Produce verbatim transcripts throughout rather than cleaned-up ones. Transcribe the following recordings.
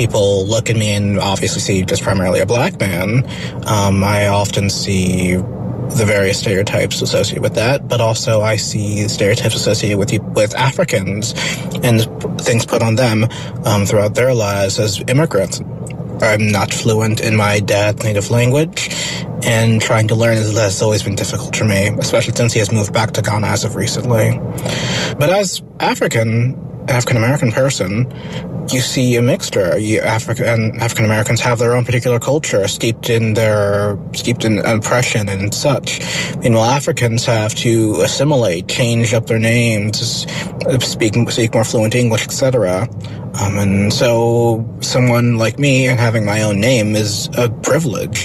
people look at me and obviously see just primarily a black man, um, I often see the various stereotypes associated with that, but also I see stereotypes associated with with Africans and things put on them um, throughout their lives as immigrants. I'm not fluent in my dad's native language, and trying to learn it has always been difficult for me, especially since he has moved back to Ghana as of recently. But as African, African-American person, you see a mixture. You, African African Americans have their own particular culture, steeped in their steeped in oppression and such. Meanwhile, Africans have to assimilate, change up their names, speak speak more fluent English, et cetera. Um, and so, someone like me and having my own name is a privilege.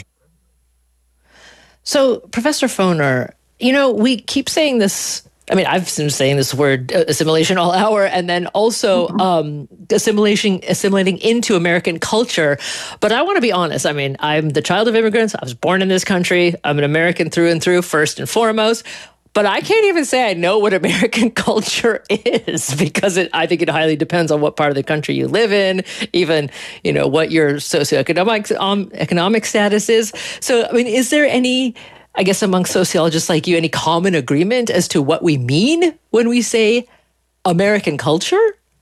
So, Professor Foner, you know, we keep saying this. I mean, I've been saying this word uh, assimilation all hour, and then also um, assimilation, assimilating into American culture. But I want to be honest. I mean, I'm the child of immigrants. I was born in this country. I'm an American through and through, first and foremost. But I can't even say I know what American culture is, because it, I think it highly depends on what part of the country you live in, even, you know, what your socioeconomic um, economic status is. So, I mean, is there any, I guess, among sociologists like you, any common agreement as to what we mean when we say American culture?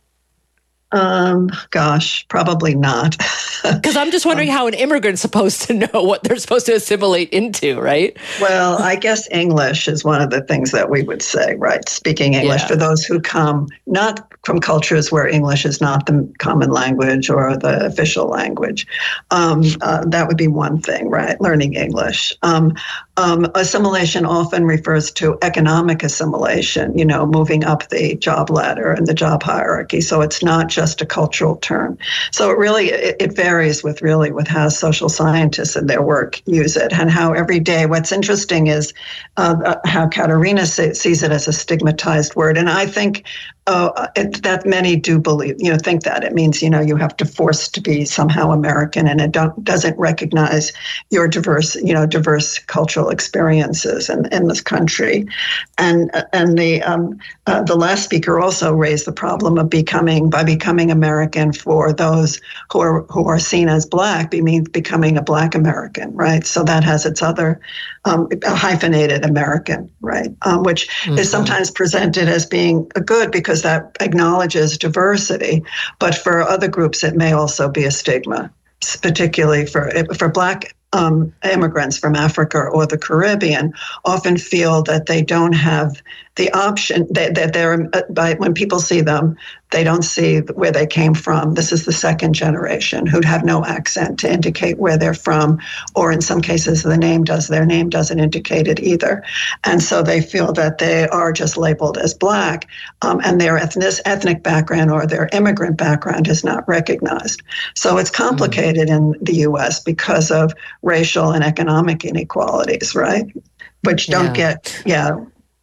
Um, gosh, probably not. Because I'm just wondering um, how an immigrant's supposed to know what they're supposed to assimilate into, right? Well, I guess English is one of the things that we would say, right? Speaking English yeah. for those who come not from cultures where English is not the common language or the official language. Um, uh, that would be one thing, right? Learning English. Um, um, assimilation often refers to economic assimilation, you know, moving up the job ladder and the job hierarchy. So it's not just a cultural term. So it really, it, it varies with really with how social scientists in their work use it, and how every day, what's interesting is uh, how Katerina sees it as a stigmatized word. And I think uh, it, that many do believe, you know, think that it means, you know, you have to force to be somehow American, and it don't, doesn't recognize your diverse, you know, diverse cultural experiences in, in this country. And and the um, uh, the last speaker also raised the problem of becoming, by becoming American for those who are who are seen as Black, be means becoming a Black American, right? So that has its other um, hyphenated American, right? Um, which mm-hmm. is sometimes presented as being good because that acknowledges diversity, but for other groups it may also be a stigma, particularly for for Black um, immigrants from Africa or the Caribbean. Often feel that they don't have the option, that, that they're, by, when people see them, they don't see where they came from. This is the second generation who'd have no accent to indicate where they're from, or in some cases the name does, their name doesn't indicate it either. And so they feel that they are just labeled as Black, um, and their ethnic, ethnic background or their immigrant background is not recognized. So it's complicated mm-hmm. in the U S because of racial and economic inequalities, right? Which don't yeah. get, yeah.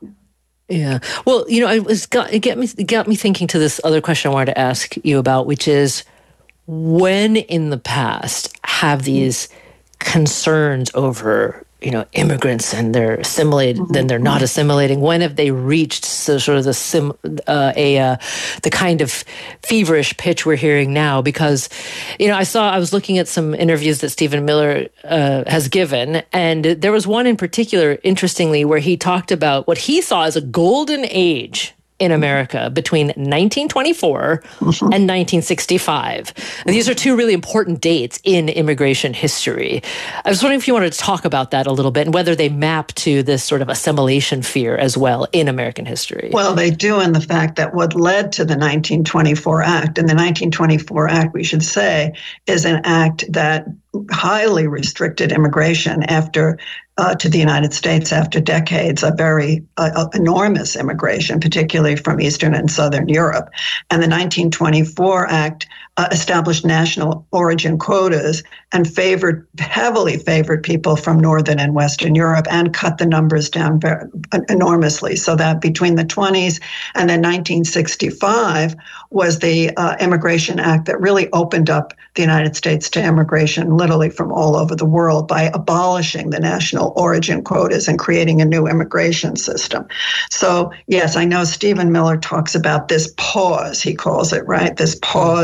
Yeah. Well, you know, it was got, it got me it got me thinking to this other question I wanted to ask you about, which is, when in the past have these concerns over, you know, immigrants and they're assimilated, mm-hmm. then they're not assimilating, when have they reached so, sort of the sim, uh, a uh, the kind of feverish pitch we're hearing now? Because, you know, I saw I was looking at some interviews that Stephen Miller uh, has given, and there was one in particular, interestingly, where he talked about what he saw as a golden age in America between nineteen twenty-four mm-hmm. and nineteen sixty-five. And these are two really important dates in immigration history. I was wondering if you wanted to talk about that a little bit and whether they map to this sort of assimilation fear as well in American history. Well, they do, in the fact that what led to the nineteen twenty-four Act, and the nineteen twenty-four Act, we should say, is an act that highly restricted immigration after Uh, to the United States after decades of very uh, enormous immigration, particularly from Eastern and Southern Europe. And the nineteen twenty-four Act uh, established national origin quotas and favored, heavily favored people from Northern and Western Europe, and cut the numbers down very, uh, enormously. So that between the twenties and then nineteen sixty-five was the uh, Immigration Act that really opened up the United States to immigration literally from all over the world by abolishing the national origin quotas and creating a new immigration system. So yes, I know Stephen Miller talks about this pause, he calls it, right? This pause mm-hmm.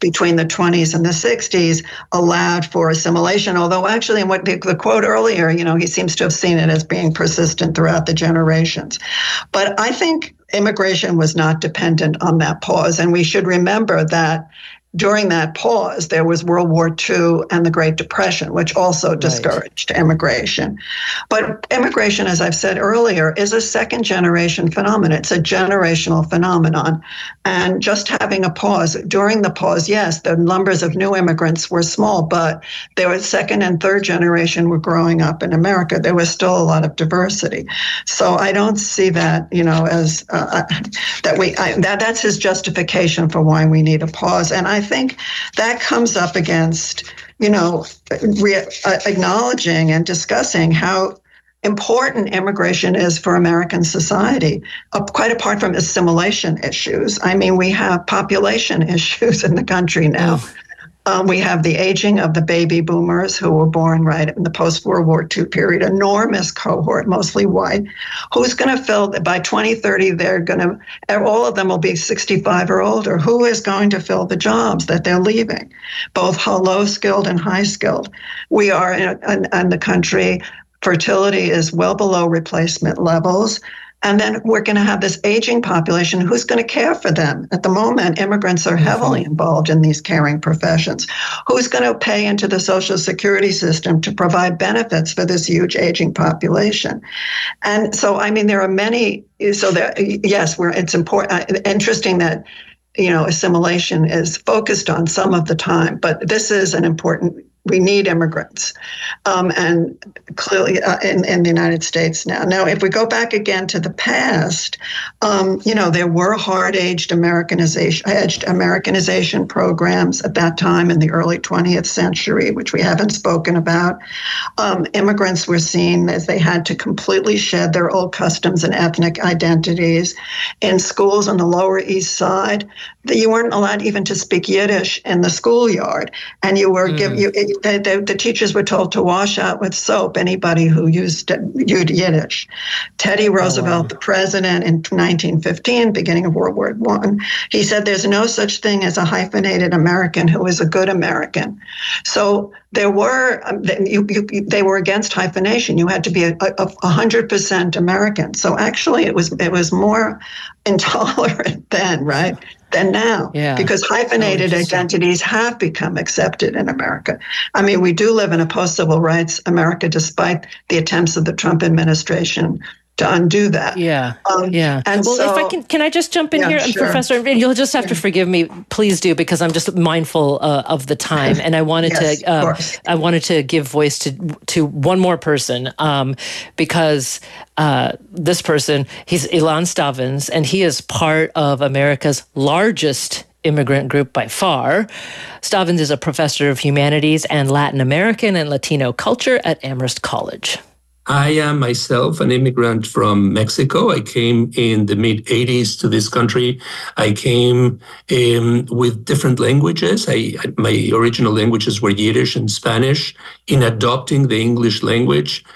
between the twenties and the sixties allowed for assimilation, although actually in what the, the quote earlier, you know, he seems to have seen it as being persistent throughout the generations. But I think immigration was not dependent on that pause, and we should remember that during that pause, there was World War Two and the Great Depression, which also discouraged right. immigration. But immigration, as I've said earlier, is a second generation phenomenon. It's a generational phenomenon. And just having a pause, during the pause, yes, the numbers of new immigrants were small, but there was second and third generation were growing up in America. There was still a lot of diversity. So I don't see that, you know, as uh, that we, I, that that's his justification for why we need a pause. And I I think that comes up against, you know, re- uh, acknowledging and discussing how important immigration is for American society, uh, quite apart from assimilation issues. I mean, we have population issues in the country now. Oh. Um, we have the aging of the baby boomers who were born right in the post-World War Two period, enormous cohort, mostly white. Who's going to fill, by twenty thirty, they're going to, all of them will be sixty-five or older. Who is going to fill the jobs that they're leaving, both low-skilled and high-skilled? We are in, in, in the country, fertility is well below replacement levels. And then we're going to have this aging population. Who's going to care for them? At the moment, immigrants are heavily mm-hmm. involved in these caring professions. Who's going to pay into the Social Security system to provide benefits for this huge aging population? And so, I mean, there are many. So, there, yes, we're, it's important, interesting that, you know, assimilation is focused on some of the time, but this is an important. We need immigrants, um, and clearly uh, in, in the United States now. Now, if we go back again to the past, um, you know, there were hard-aged Americanization, edged Americanization programs at that time in the early twentieth century, which we haven't spoken about. Um, immigrants were seen as they had to completely shed their old customs and ethnic identities. In schools on the Lower East Side, you weren't allowed even to speak Yiddish in the schoolyard, and you were mm. given you. It, The, the, the teachers were told to wash out with soap anybody who used, used Yiddish. Teddy Roosevelt, oh, wow. the president in nineteen fifteen, beginning of World War One, he said there's no such thing as a hyphenated American who is a good American. So there were, um, you, you, they were against hyphenation. You had to be a, a, a hundred percent American. So actually it was, it was more intolerant then, right? Than now, yeah. because hyphenated oh, identities have become accepted in America. I mean, we do live in a post-civil rights America, despite the attempts of the Trump administration to undo that. Yeah, um, yeah. And well, so, if I can, can I just jump in yeah, here, sure. Professor? And you'll just have yeah. to forgive me, please do, because I'm just mindful uh, of the time, and I wanted yes, to, uh, I wanted to give voice to to one more person, um, because uh, this person, he's Ilan Stavins, and he is part of America's largest immigrant group by far. Stavins is a professor of humanities and Latin American and Latino culture at Amherst College. I am myself an immigrant from Mexico. I came in the mid eighties to this country. I came um, with different languages. I, my original languages were Yiddish and Spanish. In adopting the English language,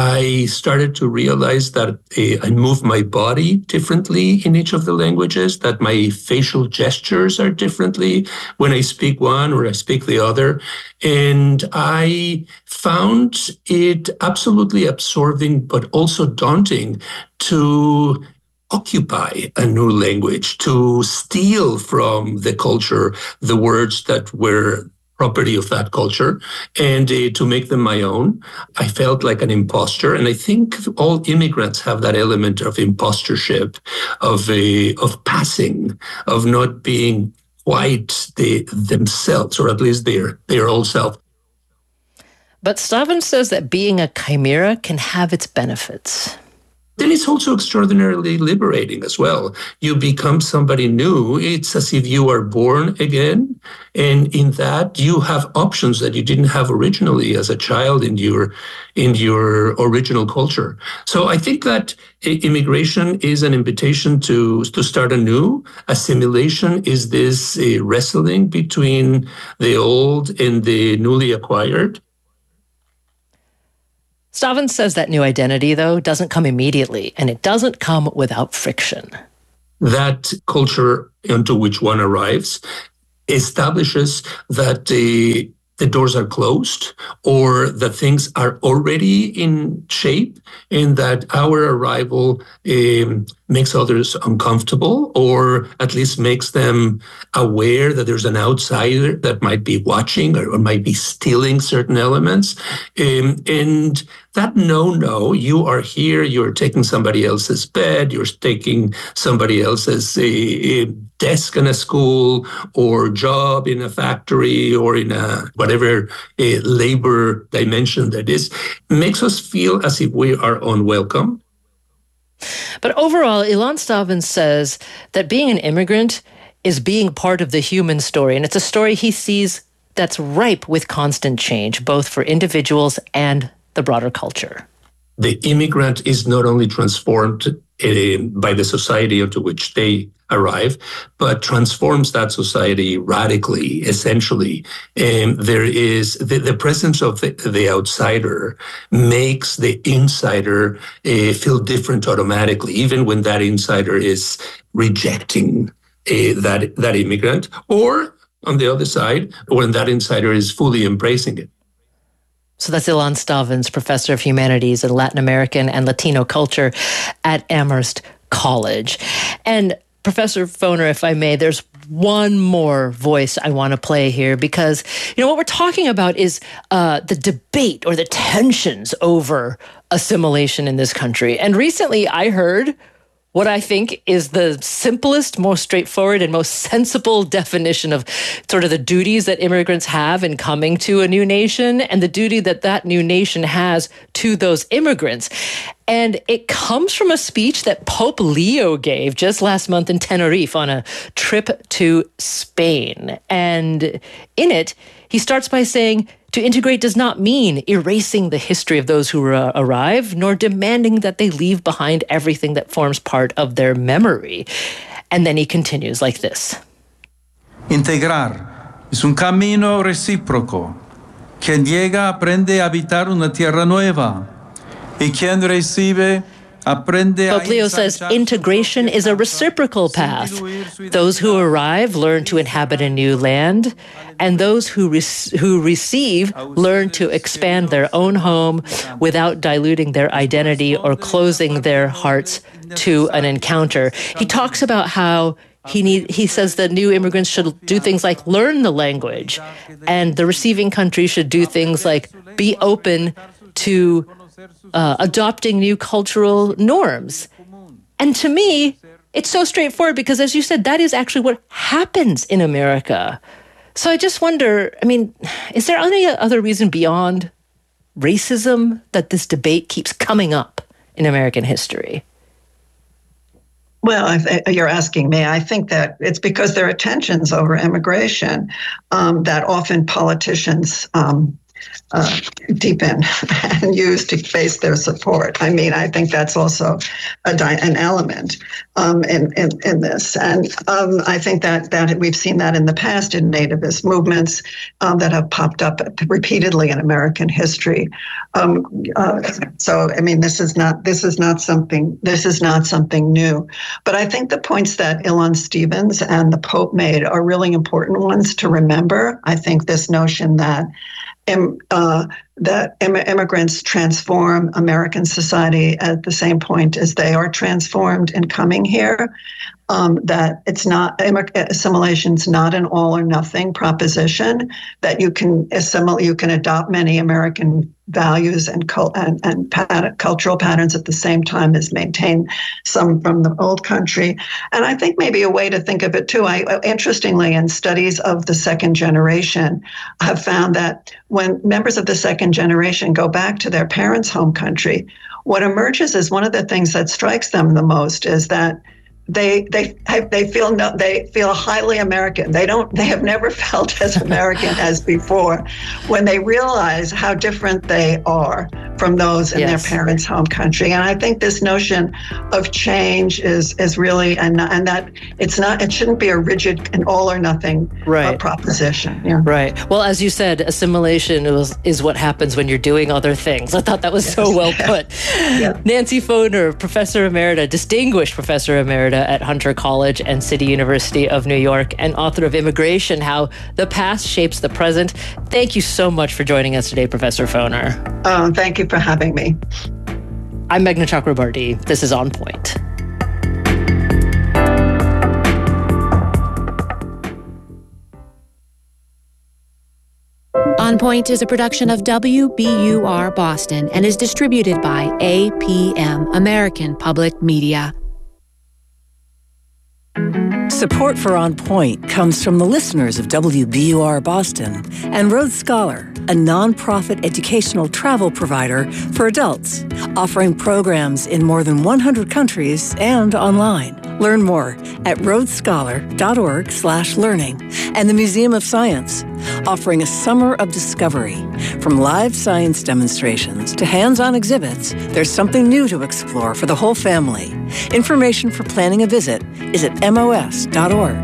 I started to realize that uh, I move my body differently in each of the languages, that my facial gestures are differently when I speak one or I speak the other. And I found it absolutely absorbing, but also daunting to occupy a new language, to steal from the culture the words that were property of that culture, and uh, to make them my own. I felt like an imposter, and I think all immigrants have that element of impostorship, of a, of passing, of not being quite the, themselves, or at least their their old self. But Stavins says that being a chimera can have its benefits. Then it's also extraordinarily liberating as well. You become somebody new. It's as if you are born again. And in that, you have options that you didn't have originally as a child in your in your original culture. So I think that immigration is an invitation to, to start anew. Assimilation is this uh, wrestling between the old and the newly acquired. Stavins says that new identity, though, doesn't come immediately, and it doesn't come without friction. That culture into which one arrives establishes that the the doors are closed or that things are already in shape and that our arrival um, makes others uncomfortable or at least makes them aware that there's an outsider that might be watching or, or might be stealing certain elements. Um, and that no, no, you are here, you're taking somebody else's bed, you're taking somebody else's uh, desk in a school or job in a factory or in a whatever uh, labor dimension that is, makes us feel as if we are unwelcome. But overall, Ilan Stavins says that being an immigrant is being part of the human story. And it's a story he sees that's ripe with constant change, both for individuals and the broader culture. The immigrant is not only transformed uh, by the society into which they arrive, but transforms that society radically, essentially. And there is the, the presence of the, the outsider makes the insider uh, feel different automatically, even when that insider is rejecting uh, that, that immigrant, or on the other side, when that insider is fully embracing it. So that's Ilan Stavins, professor of humanities and Latin American and Latino culture at Amherst College. And Professor Foner, if I may, there's one more voice I want to play here because, you know, what we're talking about is uh, the debate or the tensions over assimilation in this country. And recently I heard what I think is the simplest, most straightforward, and most sensible definition of sort of the duties that immigrants have in coming to a new nation and the duty that that new nation has to those immigrants. And it comes from a speech that Pope Leo gave just last month in Tenerife on a trip to Spain. And in it, he starts by saying, to integrate does not mean erasing the history of those who uh, arrive, nor demanding that they leave behind everything that forms part of their memory. And then he continues like this. Integrar es un camino recíproco. Quien llega aprende a habitar una tierra nueva. Y quien recibe Pope Leo says integration is a reciprocal path. Those who arrive learn to inhabit a new land, and those who, re- who receive learn to expand their own home without diluting their identity or closing their hearts to an encounter. He talks about how He need. He says that new immigrants should do things like learn the language, and the receiving country should do things like be open to Uh, adopting new cultural norms. And to me, it's so straightforward because, as you said, that is actually what happens in America. So I just wonder, I mean, is there any other reason beyond racism that this debate keeps coming up in American history? Well, if you're asking me, I think that it's because there are tensions over immigration um, that often politicians um, Uh, deepen and use to base their support. I mean, I think that's also a di- an element um, in, in in this, and um, I think that that we've seen that in the past in nativist movements um, that have popped up repeatedly in American history. Um, uh, so, I mean, this is not this is not something this is not something new. But I think the points that Ilan Stavins and the Pope made are really important ones to remember. I think this notion that Im, uh, that Im- immigrants transform American society at the same point as they are transformed in coming here. Um, that it's not assimilation's not an all or nothing proposition. That you can assimilate, you can adopt many American values and cult and, and pat- cultural patterns at the same time as maintain some from the old country. And I think maybe a way to think of it too. I interestingly, in studies of the second generation, have found that when members of the second generation go back to their parents' home country, what emerges is one of the things that strikes them the most is that They they they feel no, they feel highly American. They don't. They have never felt as American as before when they realize how different they are from those in Yes. their parents' home country. And I think this notion of change is is really, and and that it's not, it shouldn't be a rigid and all or nothing Right. uh, proposition. Yeah. Right. Well, as you said, assimilation is, is what happens when you're doing other things. I thought that was so well put. Yeah. Nancy Foner, Professor Emerita, Distinguished Professor Emerita at Hunter College and City University of New York, and author of Immigration, How the Past Shapes the Present. Thank you so much for joining us today, Professor Foner. Oh, thank you for having me. I'm Meghna Chakrabarti. This is On Point. On Point is a production of W B U R Boston and is distributed by A P M, American Public Media. Support for On Point comes from the listeners of W B U R Boston and Rhodes Scholar, a nonprofit educational travel provider for adults, offering programs in more than one hundred countries and online. Learn more at rhodesscholar.org slash learning. And the Museum of Science, offering a summer of discovery. From live science demonstrations to hands-on exhibits, there's something new to explore for the whole family. Information for planning a visit is at M O S dot org.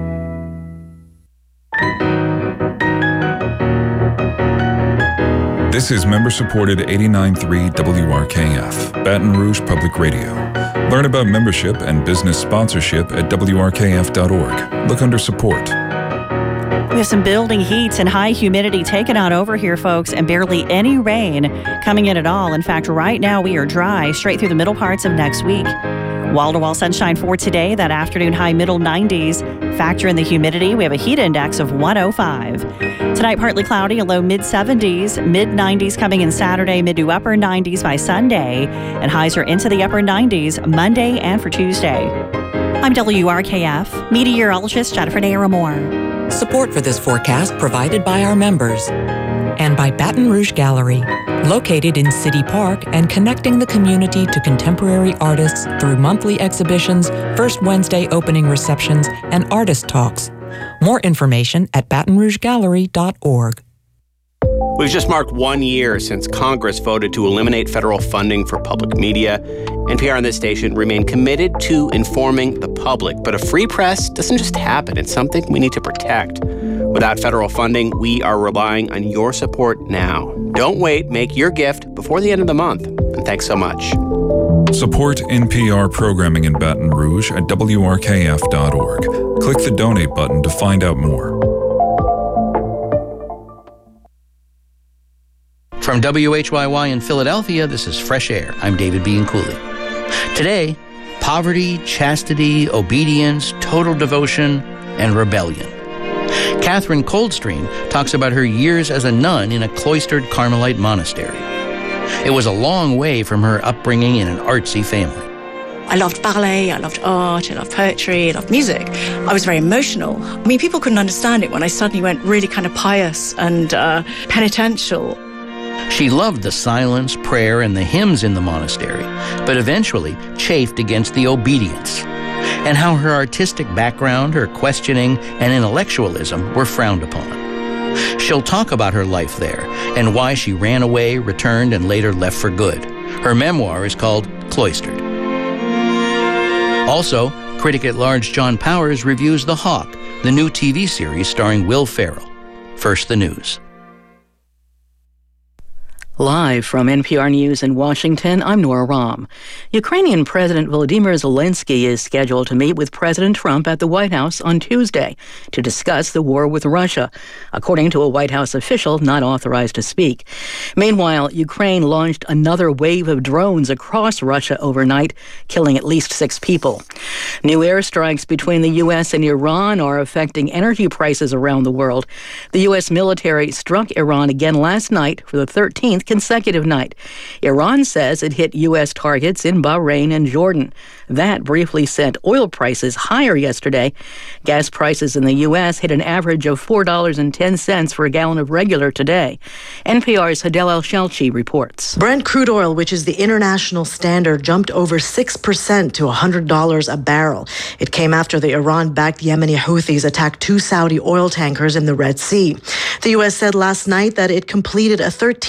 This is member-supported eighty-nine point three W R K F, Baton Rouge Public Radio. Learn about membership and business sponsorship at W R K F dot org. Look under support. We have some building heats and high humidity taken out over here, folks, and barely any rain coming in at all. In fact, right now we are dry straight through the middle parts of next week. Wall-to-wall sunshine for today, that afternoon high middle nineties. Factor in the humidity, we have a heat index of one oh five. Tonight, partly cloudy, a low mid seventies, mid nineties coming in Saturday, mid to upper nineties by Sunday, and highs are into the upper nineties Monday and for Tuesday. I'm W R K F meteorologist Jennifer Naramore. Support for this forecast provided by our members and by Baton Rouge Gallery, located in City Park and connecting the community to contemporary artists through monthly exhibitions, first Wednesday opening receptions, and artist talks. More information at baton rouge gallery dot org. We've just marked one year since Congress voted to eliminate federal funding for public media. N P R and this station remain committed to informing the public. But a free press doesn't just happen. It's something we need to protect. Without federal funding, we are relying on your support now. Don't wait. Make your gift before the end of the month. And thanks so much. Support N P R programming in Baton Rouge at W R K F dot org. Click the donate button to find out more. From W H Y Y in Philadelphia, this is Fresh Air. I'm David Bianculli. Today, poverty, chastity, obedience, total devotion, and rebellion. Catherine Coldstream talks about her years as a nun in a cloistered Carmelite monastery. It was a long way from her upbringing in an artsy family. I loved ballet, I loved art, I loved poetry, I loved music. I was very emotional. I mean, people couldn't understand it when I suddenly went really kind of pious and uh, penitential. She loved the silence, prayer, and the hymns in the monastery, but eventually chafed against the obedience, and how her artistic background, her questioning, and intellectualism were frowned upon. She'll talk about her life there and why she ran away, returned, and later left for good. Her memoir is called Cloistered. Also, critic at large John Powers reviews The Hawk, the new T V series starring Will Ferrell. First, the news. Live from N P R News in Washington, I'm Nora Rahm. Ukrainian President Volodymyr Zelensky is scheduled to meet with President Trump at the White House on Tuesday to discuss the war with Russia, according to a White House official not authorized to speak. Meanwhile, Ukraine launched another wave of drones across Russia overnight, killing at least six people. New airstrikes between the U S and Iran are affecting energy prices around the world. The U S military struck Iran again last night for the thirteenth consecutive night. Iran says it hit U S targets in Bahrain and Jordan. That briefly sent oil prices higher yesterday. Gas prices in the U S hit an average of four dollars and ten cents for a gallon of regular today. N P R's Hadel El-Shelchi reports. Brent crude oil, which is the international standard, jumped over six percent to one hundred dollars a barrel. It came after the Iran-backed Yemeni Houthis attacked two Saudi oil tankers in the Red Sea. The U S said last night that it completed a thirteenth round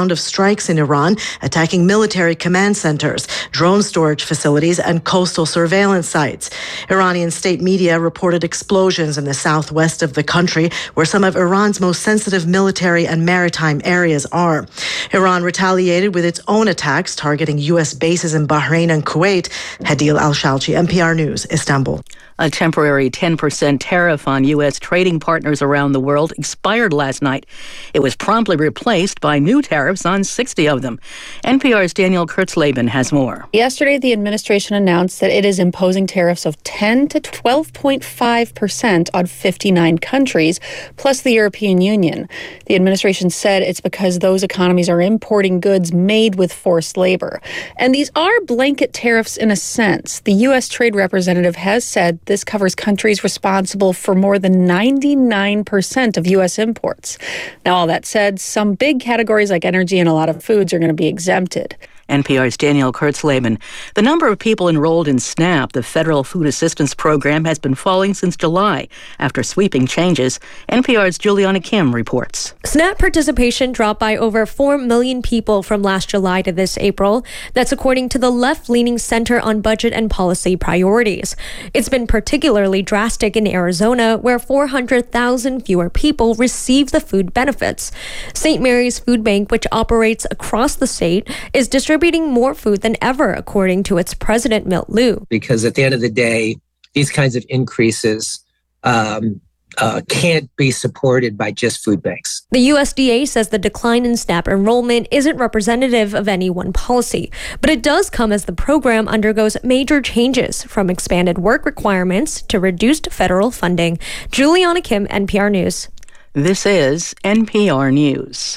round of strikes in Iran, attacking military command centers, drone storage facilities, and coastal surveillance sites. Iranian state media reported explosions in the southwest of the country, where some of Iran's most sensitive military and maritime areas are. Iran retaliated with its own attacks, targeting U S bases in Bahrain and Kuwait. Hadil Al-Shalchi, N P R News, Istanbul. A temporary ten percent tariff on U S trading partners around the world expired last night. It was promptly replaced by new tariffs on sixty of them. N P R's Danielle Kurtzleben has more. Yesterday, the administration announced that it is imposing tariffs of ten to twelve point five percent on fifty-nine countries, plus the European Union. The administration said it's because those economies are importing goods made with forced labor. And these are blanket tariffs in a sense. The U S Trade Representative has said this covers countries responsible for more than ninety-nine percent of U S imports. Now, all that said, some big categories like energy and a lot of foods are going to be exempted. N P R's Danielle Kurtzleben. The number of people enrolled in SNAP, the Federal Food Assistance Program, has been falling since July after sweeping changes. N P R's Juliana Kim reports. SNAP participation dropped by over four million people from last July to this April. That's according to the left-leaning Center on Budget and Policy Priorities. It's been particularly drastic in Arizona, where four hundred thousand fewer people receive the food benefits. Saint Mary's Food Bank, which operates across the state, is distributing more food than ever, according to its president, Milt Liu. Because at the end of the day, these kinds of increases um, uh, can't be supported by just food banks. The U S D A says the decline in SNAP enrollment isn't representative of any one policy, but it does come as the program undergoes major changes, from expanded work requirements to reduced federal funding. Juliana Kim, N P R News. This is N P R News.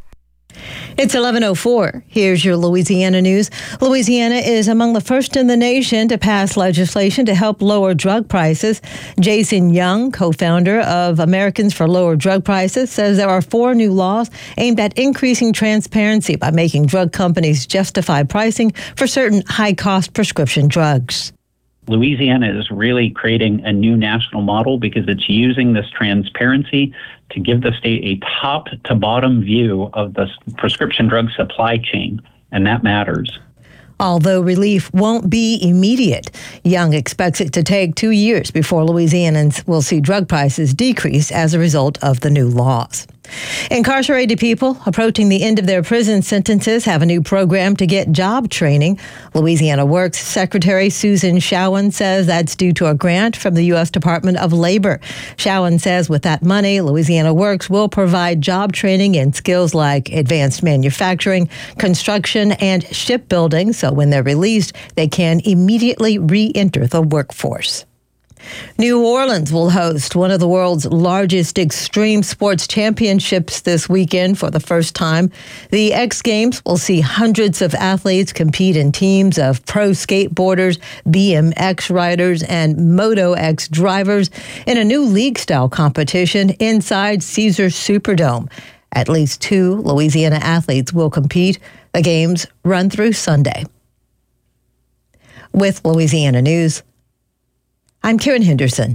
It's eleven oh four. Here's your Louisiana news. Louisiana is among the first in the nation to pass legislation to help lower drug prices. Jason Young, co-founder of Americans for Lower Drug Prices, says there are four new laws aimed at increasing transparency by making drug companies justify pricing for certain high-cost prescription drugs. Louisiana is really creating a new national model because it's using this transparency to give the state a top to bottom view of the prescription drug supply chain, and that matters. Although relief won't be immediate, Young expects it to take two years before Louisianans will see drug prices decrease as a result of the new laws. Incarcerated people approaching the end of their prison sentences have a new program to get job training. Louisiana Works Secretary Susan Showen says that's due to a grant from the U S Department of Labor. Showen says with that money, Louisiana Works will provide job training in skills like advanced manufacturing, construction, and shipbuilding, so when they're released, they can immediately re-enter the workforce. New Orleans will host one of the world's largest extreme sports championships this weekend for the first time. The X Games will see hundreds of athletes compete in teams of pro skateboarders, B M X riders, and Moto X drivers in a new league-style competition inside Caesars Superdome. At least two Louisiana athletes will compete. The games run through Sunday. With Louisiana News, I'm Karen Henderson.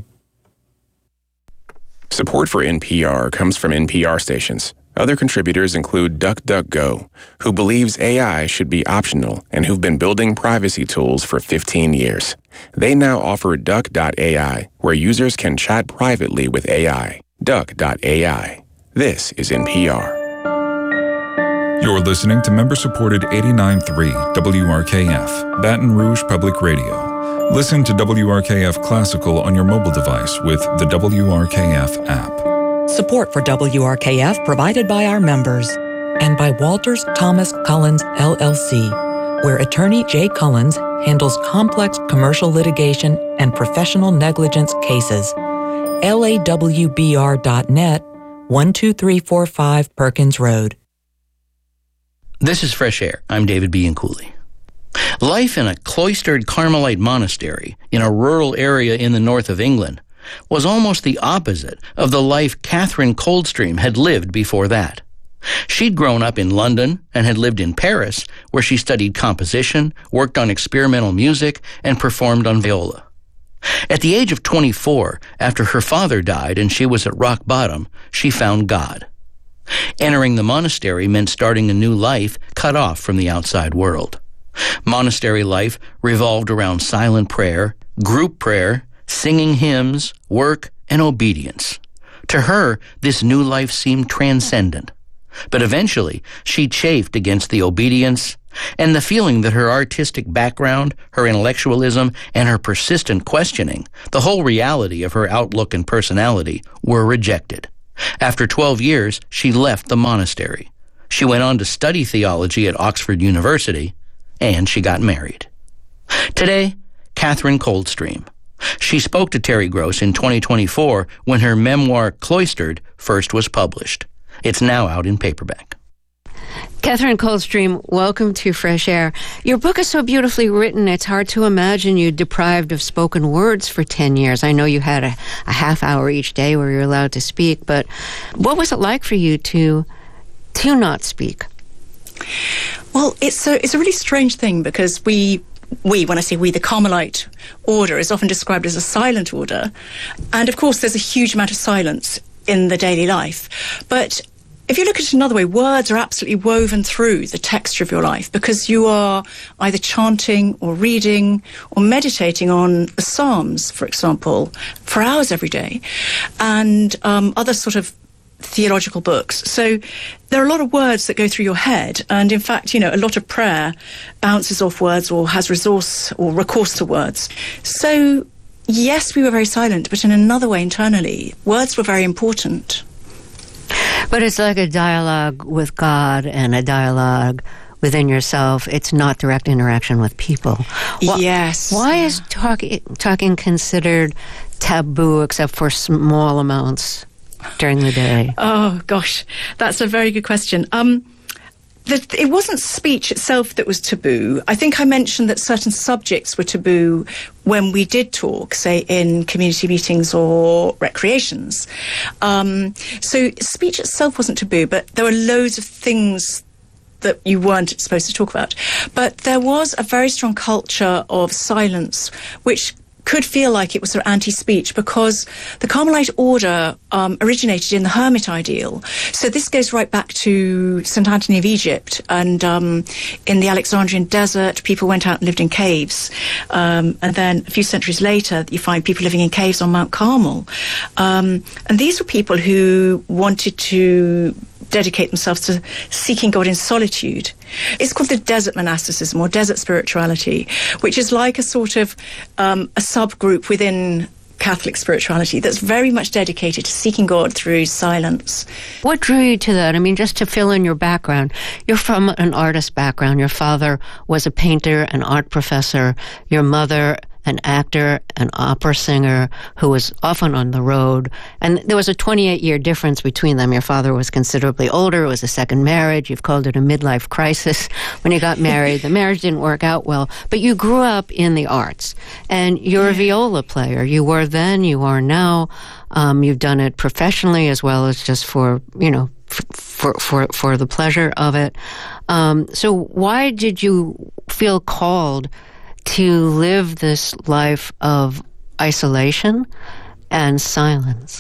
Support for N P R comes from N P R stations. Other contributors include DuckDuckGo, who believes A I should be optional and who've been building privacy tools for fifteen years. They now offer Duck dot A I, where users can chat privately with A I. Duck dot A I. This is N P R. You're listening to member-supported eighty-nine point three W R K F, Baton Rouge Public Radio. Listen to W R K F Classical on your mobile device with the W R K F app. Support for W R K F provided by our members and by Walters Thomas Cullins, L L C, where attorney Jay Cullins handles complex commercial litigation and professional negligence cases. L A W B R dot net, one two three four five Perkins Road. This is Fresh Air. I'm David Bianculli. Life in a cloistered Carmelite monastery in a rural area in the north of England was almost the opposite of the life Catherine Coldstream had lived before that. She'd grown up in London and had lived in Paris, where she studied composition, worked on experimental music, and performed on viola. At the age of twenty-four, after her father died and she was at rock bottom, she found God. Entering the monastery meant starting a new life cut off from the outside world. Monastery life revolved around silent prayer, group prayer, singing hymns, work, and obedience. To her, this new life seemed transcendent. But eventually, she chafed against the obedience and the feeling that her artistic background, her intellectualism, and her persistent questioning, the whole reality of her outlook and personality, were rejected. After twelve years, she left the monastery. She went on to study theology at Oxford University, and she got married. Today, Catherine Coldstream. She spoke to Terry Gross in twenty twenty-four when her memoir, Cloistered, first was published. It's now out in paperback. Catherine Coldstream, welcome to Fresh Air. Your book is so beautifully written, it's hard to imagine you deprived of spoken words for ten years. I know you had a, a half hour each day where you're allowed to speak, but what was it like for you to to not speak? Well, it's a, it's a really strange thing because we, we, when I say we, the Carmelite order is often described as a silent order. And of course, there's a huge amount of silence in the daily life. But if you look at it another way, words are absolutely woven through the texture of your life because you are either chanting or reading or meditating on the Psalms, for example, for hours every day, and um, other sort of theological books. So there are a lot of words that go through your head. And in fact, you know, a lot of prayer bounces off words or has resource or recourse to words. So yes, we were very silent, but in another way, internally, words were very important. But it's like a dialogue with God and a dialogue within yourself. It's not direct interaction with people. Why, yes. Why is talking talking considered taboo except for small amounts during the day? Oh, gosh, that's a very good question. Um, the, it wasn't speech itself that was taboo. I think I mentioned that certain subjects were taboo when we did talk, say, in community meetings or recreations. Um, so speech itself wasn't taboo, but there were loads of things that you weren't supposed to talk about. But there was a very strong culture of silence, which could feel like it was sort of anti-speech because the Carmelite order um, originated in the hermit ideal. So this goes right back to Saint Anthony of Egypt. And um, in the Alexandrian desert, people went out and lived in caves. Um, and then a few centuries later, you find people living in caves on Mount Carmel. Um, and these were people who wanted to dedicate themselves to seeking God in solitude. It's called the desert monasticism or desert spirituality, which is like a sort of um, a subgroup within Catholic spirituality that's very much dedicated to seeking God through silence. What drew you to that? I mean, just to fill in your background, you're from an artist background. Your father was a painter, an art professor. Your mother, an actor, an opera singer who was often on the road. And there was a twenty-eight year difference between them. Your father was considerably older. It was a second marriage. You've called it a midlife crisis when you got married. The marriage didn't work out well. But you grew up in the arts. And you're a viola player. You were then, you are now. Um, you've done it professionally as well as just for, you know, for for for the pleasure of it. Um, so why did you feel called to live this life of isolation and silence?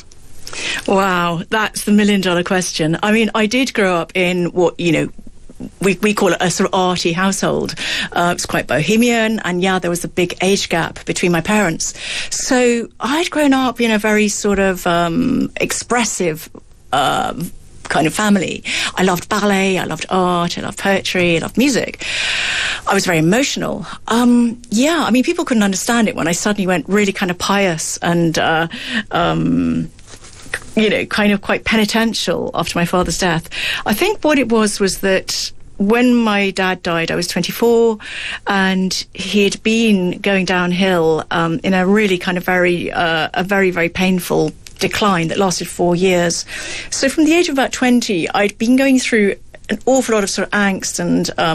Wow, that's the million dollar question. I mean, I did grow up in what, you know, we, we call it a sort of arty household. Uh, it was quite bohemian, and yeah, there was a big age gap between my parents. So I'd grown up in a very sort of um, expressive uh, kind of family. I loved ballet, I loved art, I loved poetry, I loved music. I was very emotional. Um, yeah, I mean, people couldn't understand it when I suddenly went really kind of pious and, uh, um, you know, kind of quite penitential after my father's death. I think what it was was that when my dad died, I was twenty-four, and he had been going downhill um, in a really kind of very, uh, a very, very painful decline that lasted four years. So from the age of about twenty, I'd been going through an awful lot of sort of angst and um,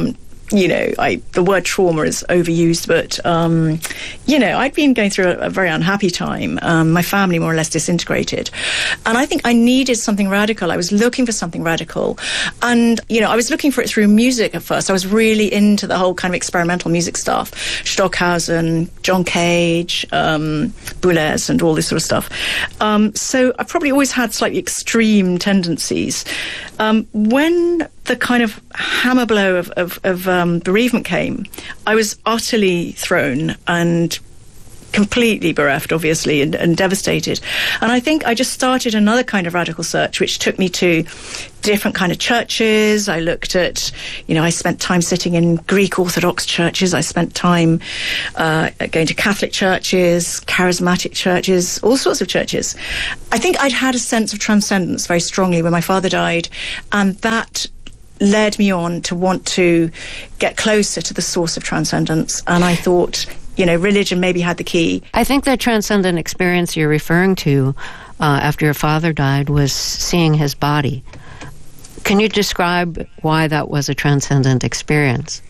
you know, I the word trauma is overused, but, um, you know, I'd been going through a, a very unhappy time. Um, my family more or less disintegrated. And I think I needed something radical. I was looking for something radical. And, you know, I was looking for it through music at first. I was really into the whole kind of experimental music stuff. Stockhausen, John Cage, um, Boulez, and all this sort of stuff. Um, so I probably always had slightly extreme tendencies. Um, when the kind of hammer blow of, of, of um, bereavement came, I was utterly thrown and completely bereft, obviously, and, and devastated. And I think I just started another kind of radical search, which took me to different kind of churches. I looked at, you know, I spent time sitting in Greek Orthodox churches. I spent time uh, going to Catholic churches, charismatic churches, all sorts of churches. I think I'd had a sense of transcendence very strongly when my father died, and that led me on to want to get closer to the source of transcendence. And I thought, you know, religion maybe had the key. I think the transcendent experience you're referring to uh, after your father died was seeing his body. Can you describe why that was a transcendent experience?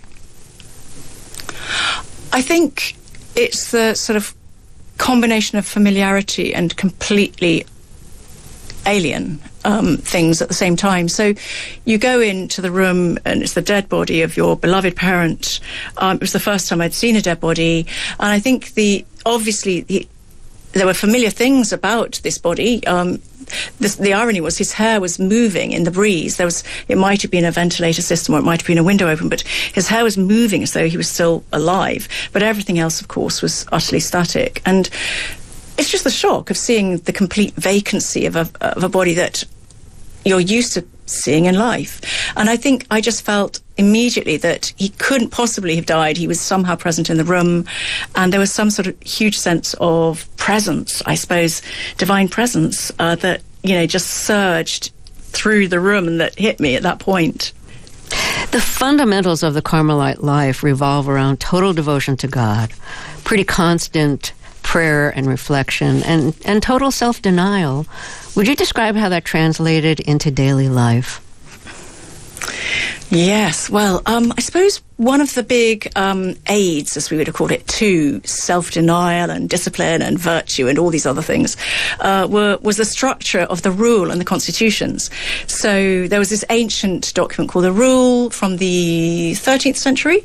I think it's the sort of combination of familiarity and completely alien um, things at the same time. So you go into the room and it's the dead body of your beloved parent. Um, it was the first time I'd seen a dead body. And I think the obviously the, there were familiar things about this body. Um, this, the irony was his hair was moving in the breeze. There was, it might have been a ventilator system or it might have been a window open, but his hair was moving as though he was still alive. But everything else, of course, was utterly static. And it's just the shock of seeing the complete vacancy of a, of a body that you're used to seeing in life. And I think I just felt immediately that he couldn't possibly have died. He was somehow present in the room, and there was some sort of huge sense of presence, I suppose, divine presence, uh, that, you know, just surged through the room and that hit me at that point. The fundamentals of the Carmelite life revolve around total devotion to God, pretty constant prayer and reflection, and, and total self-denial. Would you describe how that translated into daily life? Yes, well, um, I suppose one of the big um, aids, as we would have called it, to self-denial and discipline and virtue and all these other things, uh, were, was the structure of the rule and the constitutions. So there was this ancient document called the Rule from the thirteenth century,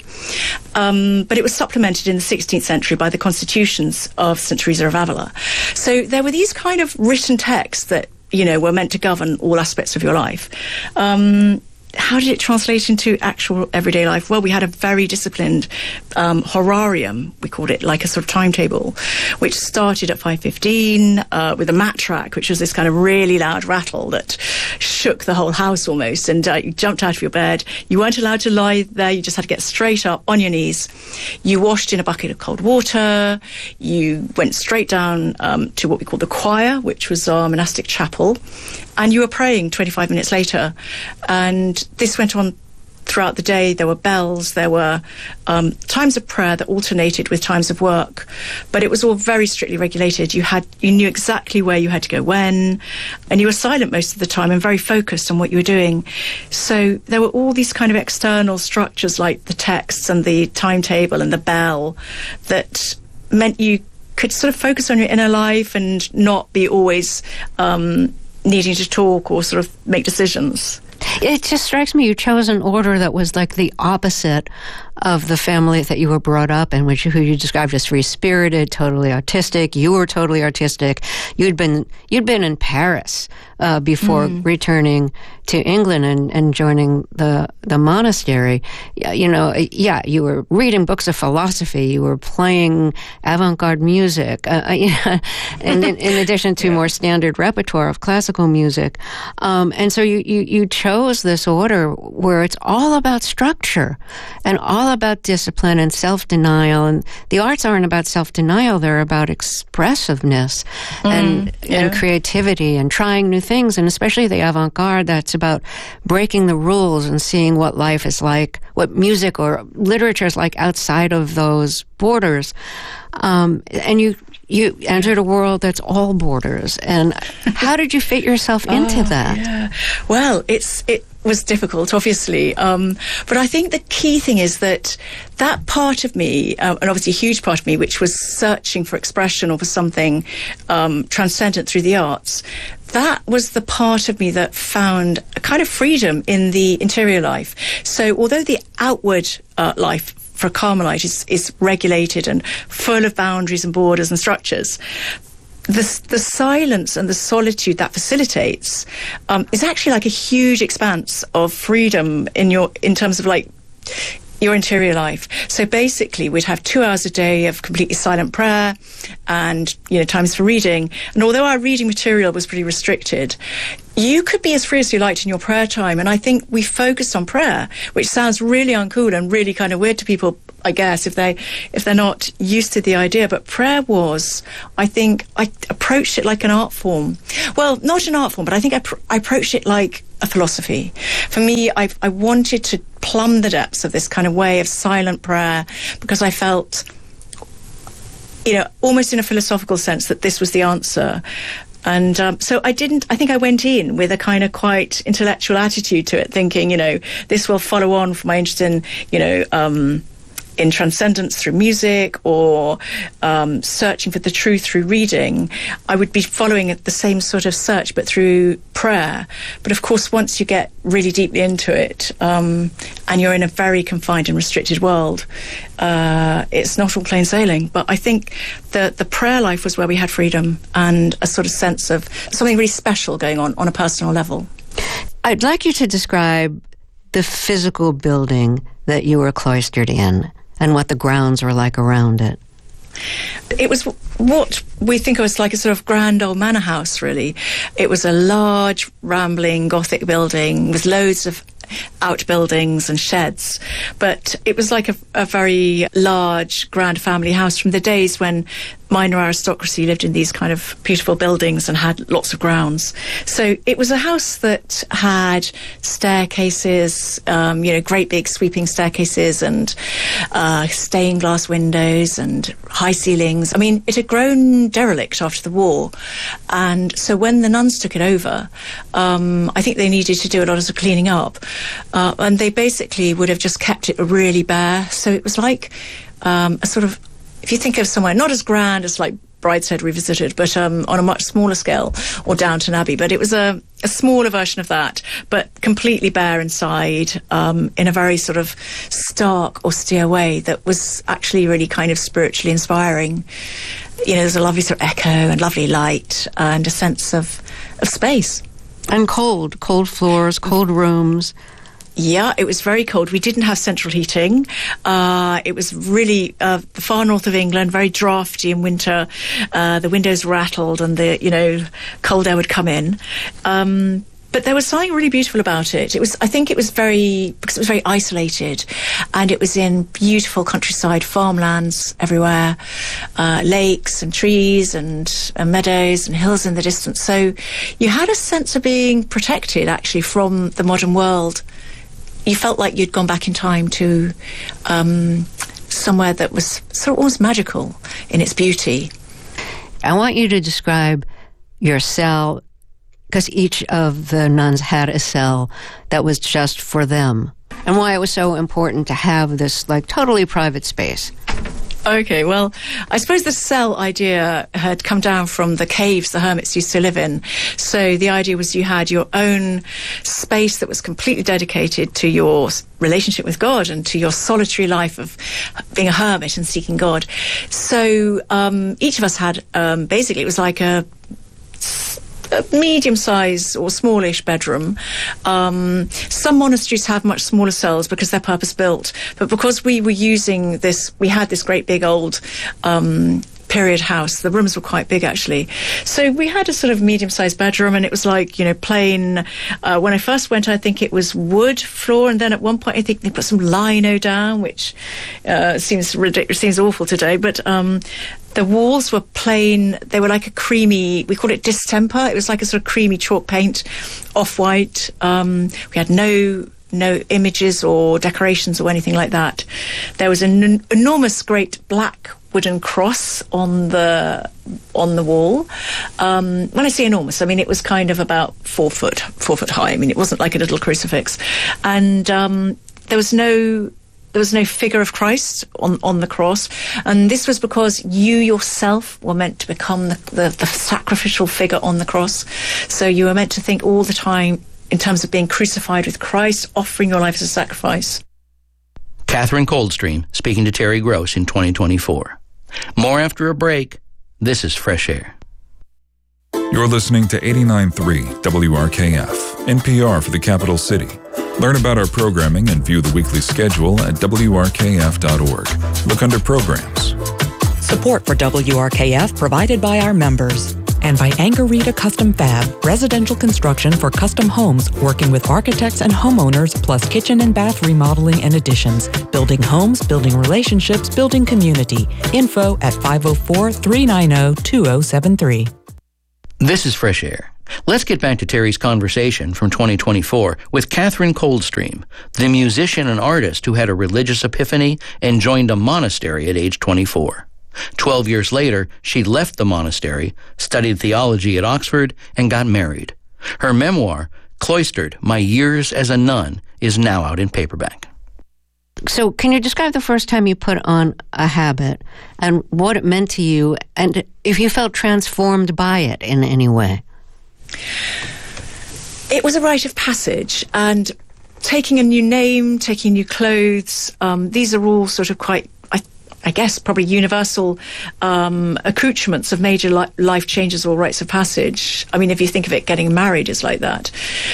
um, but it was supplemented in the sixteenth century by the constitutions of Saint Teresa of Avila. So there were these kind of written texts that, you know, were meant to govern all aspects of your life. Um, How did it translate into actual everyday life? Well, we had a very disciplined um, horarium, we called it, like a sort of timetable, which started at five fifteen uh, with a mat track, which was this kind of really loud rattle that shook the whole house almost. And uh, you jumped out of your bed. You weren't allowed to lie there. You just had to get straight up on your knees. You washed in a bucket of cold water. You went straight down um, to what we called the choir, which was our monastic chapel. And you were praying twenty-five minutes later. And this went on throughout the day. There were bells. There were um, times of prayer that alternated with times of work. But it was all very strictly regulated. You had, you knew exactly where you had to go when. And you were silent most of the time and very focused on what you were doing. So there were all these kind of external structures like the texts and the timetable and the bell that meant you could sort of focus on your inner life and not be always Um, needing to talk or sort of make decisions. It just strikes me you chose an order that was like the opposite of the family that you were brought up in, which who you described as free-spirited, totally artistic. You were totally artistic. You'd been you'd been in Paris uh, before mm. returning to England and, and joining the the monastery. You know, yeah, you were reading books of philosophy. You were playing avant-garde music, uh, yeah, and in, in addition to yeah. more standard repertoire of classical music. Um, and so you, you you chose this order where it's all about structure and all about discipline and self-denial. And the arts aren't about self-denial. They're about expressiveness mm, and, yeah. and creativity and trying new things. And especially the avant-garde, that's about breaking the rules and seeing what life is like, what music or literature is like outside of those borders. Um, and you you entered a world that's all borders. And how did you fit yourself into oh, that? Yeah. Well, it's it was difficult, obviously. Um, but I think the key thing is that that part of me, uh, and obviously a huge part of me, which was searching for expression or for something um, transcendent through the arts, that was the part of me that found a kind of freedom in the interior life. So although the outward uh, life for a Carmelite is, is regulated and full of boundaries and borders and structures, The, the silence and the solitude that facilitates um, is actually like a huge expanse of freedom in your in terms of like your interior life. So basically, we'd have two hours a day of completely silent prayer, and you know times for reading. And although our reading material was pretty restricted, you could be as free as you liked in your prayer time. And I think we focused on prayer, which sounds really uncool and really kind of weird to people, I guess, if they if they're not used to the idea. But prayer was, I think, I approached it like an art form. Well, not an art form, but I think I, pr- I approached it like a philosophy. For me, I, I wanted to plumb the depths of this kind of way of silent prayer, because I felt, you know, almost in a philosophical sense, that this was the answer. And um, so I didn't, I think I went in with a kind of quite intellectual attitude to it, thinking, you know, this will follow on from my interest in, you know, um, in transcendence through music, or um, searching for the truth through reading. I would be following the same sort of search, but through prayer. But of course, once you get really deeply into it, um, and you're in a very confined and restricted world, uh, it's not all plain sailing. But I think the, the prayer life was where we had freedom and a sort of sense of something really special going on on a personal level. I'd like you to describe the physical building that you were cloistered in, and what the grounds were like around it. It was what we think of as like a sort of grand old manor house, really. It was a large, rambling Gothic building with loads of outbuildings and sheds. But it was like a, a very large, grand family house from the days when minor aristocracy lived in these kind of beautiful buildings and had lots of grounds. So it was a house that had staircases, um, you know, great big sweeping staircases, and uh, stained glass windows and high ceilings. I mean, it had grown derelict after the war. And so when the nuns took it over, um, I think they needed to do a lot of cleaning up. Uh, and they basically would have just kept it really bare. So it was like um, a sort of, if you think of somewhere not as grand as like Brideshead Revisited, but um, on a much smaller scale, or Downton Abbey, but it was a, a smaller version of that, but completely bare inside, um, in a very sort of stark, austere way that was actually really kind of spiritually inspiring. You know, there's a lovely sort of echo and lovely light and a sense of, of space. And cold, cold floors, cold rooms. Yeah, it was very cold. We didn't have central heating. Uh, it was really uh, far north of England, very drafty in winter. Uh, the windows rattled and the, you know, cold air would come in. Um, but there was something really beautiful about it. It was, I think it was very, because it was very isolated, and it was in beautiful countryside, farmlands everywhere, uh, lakes and trees and, and meadows and hills in the distance. So you had a sense of being protected, actually, from the modern world. You felt like you'd gone back in time to um, somewhere that was sort of almost magical in its beauty. I want you to describe your cell, because each of the nuns had a cell that was just for them, and why it was so important to have this like totally private space. Okay, well, I suppose the cell idea had come down from the caves the hermits used to live in. So the idea was you had your own space that was completely dedicated to your relationship with God and to your solitary life of being a hermit and seeking God. So um, each of us had, um, basically, it was like a a medium-sized or smallish bedroom. Um, some monasteries have much smaller cells because they're purpose-built, but because we were using this, we had this great big old um, period house. The rooms were quite big, actually. So we had a sort of medium-sized bedroom, and it was like, you know, plain. Uh, when I first went, I think it was wood floor, and then at one point I think they put some lino down, which uh, seems ridiculous, seems awful today, but um, the walls were plain. They were like a creamy, we call it distemper. It was like a sort of creamy chalk paint, off-white. Um, we had no no images or decorations or anything like that. There was an en- enormous, great black wooden cross on the on the wall. Um, when I say enormous, I mean it was kind of about four foot, four foot high. I mean it wasn't like a little crucifix, and um, there was no. There was no figure of Christ on, on the cross. And this was because you yourself were meant to become the, the, the sacrificial figure on the cross. So you were meant to think all the time in terms of being crucified with Christ, offering your life as a sacrifice. Catherine Coldstream speaking to Terry Gross in twenty twenty-four. More after a break. This is Fresh Air. You're listening to eighty-nine point three W R K F, N P R for the capital city. Learn about our programming and view the weekly schedule at W R K F dot org. Look under Programs. Support for W R K F provided by our members and by Angarita Custom Fab, residential construction for custom homes, working with architects and homeowners, plus kitchen and bath remodeling and additions. Building homes, building relationships, building community. Info at five oh four, three nine oh, two oh seven three. This is Fresh Air. Let's get back to Terry's conversation from twenty twenty-four with Catherine Coldstream, the musician and artist who had a religious epiphany and joined a monastery at age twenty-four. Twelve years later, she left the monastery, studied theology at Oxford, and got married. Her memoir, Cloistered, My Years as a Nun, is now out in paperback. So can you describe the first time you put on a habit and what it meant to you, and if you felt transformed by it in any way? It was a rite of passage, and taking a new name, taking new clothes, um, these are all sort of quite, I, I guess, probably universal um, accoutrements of major li- life changes or rites of passage. I mean, if you think of it, getting married is like that.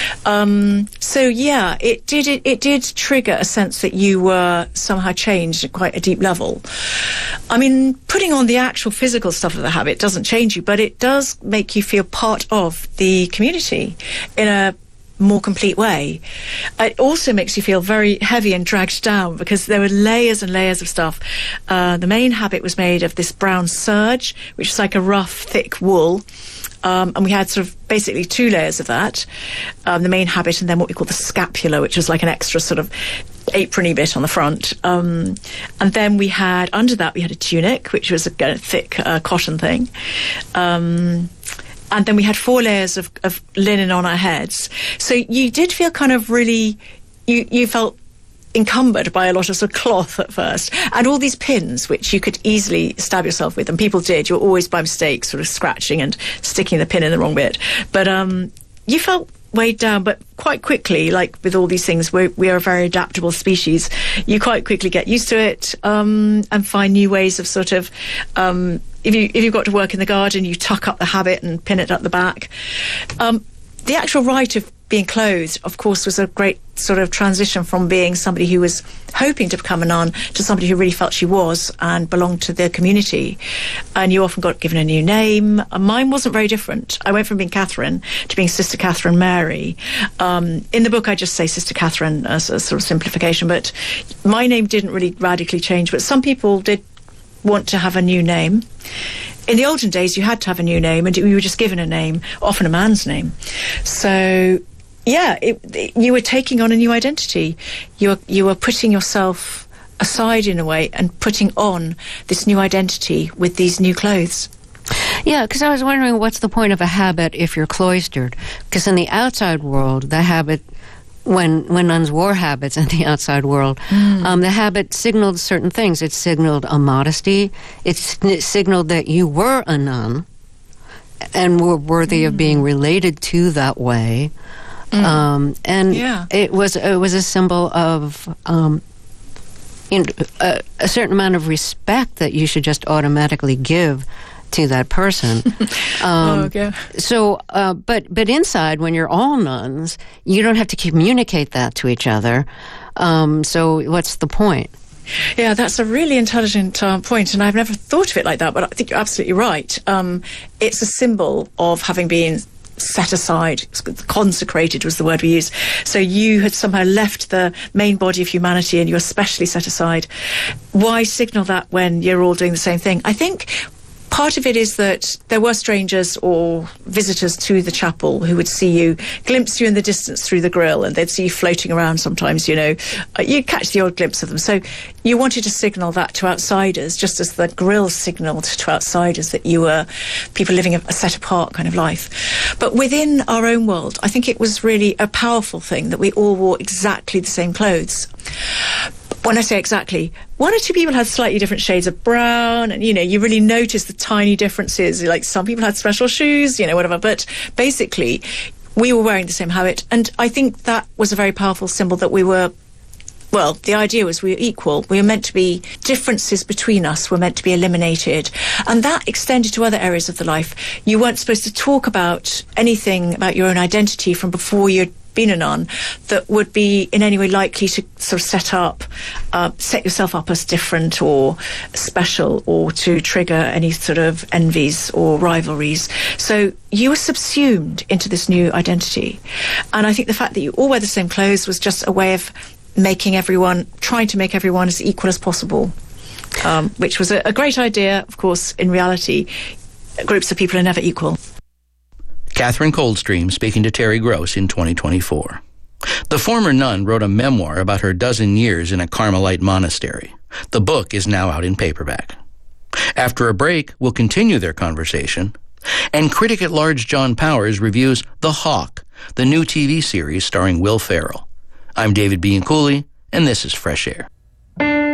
Um, so, yeah, it did, it, it did trigger a sense that you were somehow changed at quite a deep level. I mean, putting on the actual physical stuff of the habit doesn't change you, but it does make you feel part of the community in a more complete way. It also makes you feel very heavy and dragged down because there were layers and layers of stuff. Uh, the main habit was made of this brown serge, which is like a rough, thick wool. Um, and we had sort of basically two layers of that, um, the main habit and then what we call the scapula, which was like an extra sort of aprony bit on the front. Um, and then we had, under that, we had a tunic, which was a, a thick uh, cotton thing. Um, and then we had four layers of, of linen on our heads. So you did feel kind of really, you, you felt encumbered by a lot of sort of cloth at first, and all these pins which you could easily stab yourself with, and people did. You were always by mistake sort of scratching and sticking the pin in the wrong bit, but um you felt weighed down. But quite quickly, like with all these things, we we are a very adaptable species. You quite quickly get used to it um and find new ways of sort of um if you if you've got to work in the garden, you tuck up the habit and pin it at the back. Um the actual rite of being clothed, of course, was a great sort of transition from being somebody who was hoping to become a nun to somebody who really felt she was and belonged to the community. And you often got given a new name. Mine wasn't very different. I went from being Catherine to being Sister Catherine Mary. Um, in the book, I just say Sister Catherine as a sort of simplification, but my name didn't really radically change. But some people did want to have a new name. In the olden days, you had to have a new name, and you were just given a name, often a man's name. So yeah, it, it, you were taking on a new identity. You were you were putting yourself aside in a way and putting on this new identity with these new clothes. Yeah, because I was wondering, what's the point of a habit if you're cloistered? Because in the outside world, the habit, when when nuns wore habits in the outside world, mm. um, the habit signaled certain things. It signaled a modesty. It, it signaled that you were a nun and were worthy mm. of being related to that way. Mm. Um, and yeah. it was it was a symbol of um, you know, a, a certain amount of respect that you should just automatically give to that person. um, oh, okay. So, uh, but but inside, when you're all nuns, you don't have to communicate that to each other. Um, so, what's the point? Yeah, that's a really intelligent uh, point, and I've never thought of it like that. But I think you're absolutely right. Um, it's a symbol of having been set aside, consecrated was the word we used. So you had somehow left the main body of humanity and you were specially set aside. Why signal that when you're all doing the same thing? I think part of it is that there were strangers or visitors to the chapel who would see you, glimpse you in the distance through the grill, and they'd see you floating around sometimes, you know. Uh, you catch the odd glimpse of them. So you wanted to signal that to outsiders, just as the grill signalled to outsiders that you were people living a, a set-apart kind of life. But within our own world, I think it was really a powerful thing that we all wore exactly the same clothes. When I say exactly, one or two people had slightly different shades of brown, and, you know, you really notice the tiny differences. Like, some people had special shoes, you know, whatever. But basically, we were wearing the same habit. And I think that was a very powerful symbol that we were, well, the idea was we were equal. We were meant to be, differences between us were meant to be eliminated. And that extended to other areas of the life. You weren't supposed to talk about anything about your own identity from before you'd been a nun that would be in any way likely to sort of set up, uh, set yourself up as different or special, or to trigger any sort of envies or rivalries. So you were subsumed into this new identity. And I think the fact that you all wear the same clothes was just a way of making everyone, trying to make everyone as equal as possible, um, which was a, a great idea. Of course, in reality, groups of people are never equal. Catherine Coldstream speaking to Terry Gross in twenty twenty-four. The former nun wrote a memoir about her dozen years in a Carmelite monastery. The book is now out in paperback. After a break, we'll continue their conversation. And critic at large John Powers reviews The Hawk, the new T V series starring Will Ferrell. I'm David Bianculli, and this is Fresh Air.